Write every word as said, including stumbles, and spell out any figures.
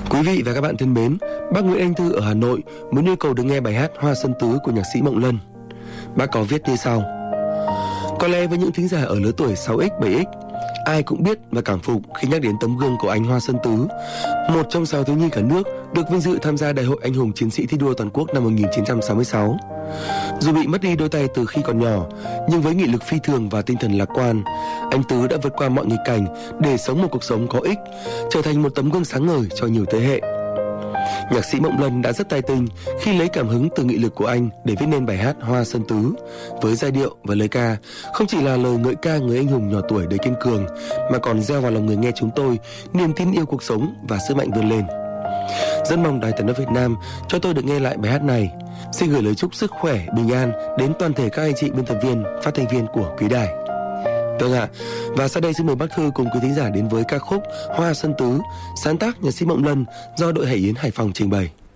Quý vị và các bạn thân mến, bác Nguyễn Anh Thư ở Hà Nội muốn yêu cầu được nghe bài hát Hoa Xuân Tứ của nhạc sĩ Mộng Lân. Bác có viết như sau: có lẽ với những thính giả ở lứa tuổi sáu x, bảy x, ai cũng biết và cảm phục khi nhắc đến tấm gương của anh Hoa Xuân Tứ, một trong sáu thiếu nhi cả nước được vinh dự tham gia Đại hội Anh hùng Chiến sĩ thi đua toàn quốc năm một nghìn chín trăm sáu mươi sáu. Dù bị mất đi đôi tay từ khi còn nhỏ, nhưng với nghị lực phi thường và tinh thần lạc quan, anh Tứ đã vượt qua mọi nghịch cảnh để sống một cuộc sống có ích, trở thành một tấm gương sáng ngời cho nhiều thế hệ. Nhạc sĩ Mộng Lân đã rất tài tình khi lấy cảm hứng từ nghị lực của anh để viết nên bài hát Hoa Xuân Tứ, với giai điệu và lời ca không chỉ là lời ngợi ca người anh hùng nhỏ tuổi đầy kiên cường, mà còn gieo vào lòng người nghe chúng tôi niềm tin yêu cuộc sống và sức mạnh vươn lên. Rất mong Đài Tiếng nói Việt Nam cho tôi được nghe lại bài hát này. Xin gửi lời chúc sức khỏe, bình an đến toàn thể các anh chị biên tập viên, phát thanh viên của quý đài. Vâng ạ, và sau đây xin mời bác Thư cùng quý thính giả đến với ca khúc Hoa Xuân Tứ, sáng tác nhạc sĩ Mộng Lân do đội Hải Yến Hải Phòng trình bày.